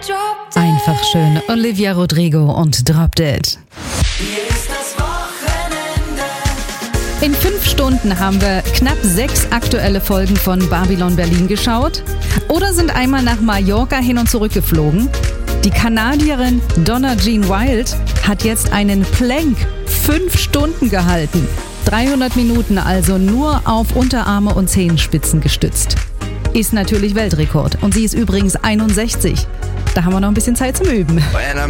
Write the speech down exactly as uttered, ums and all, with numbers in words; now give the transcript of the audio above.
Einfach schön. Olivia Rodrigo und Drop Dead. In fünf Stunden haben wir knapp sechs aktuelle Folgen von Babylon Berlin geschaut oder sind einmal nach Mallorca hin und zurück geflogen. Die Kanadierin Donna Jean Wild hat jetzt einen Plank fünf Stunden gehalten. dreihundert Minuten also nur auf Unterarme und Zehenspitzen gestützt. Ist natürlich Weltrekord und sie ist übrigens einundsechzig. Da haben wir noch ein bisschen Zeit zum Üben.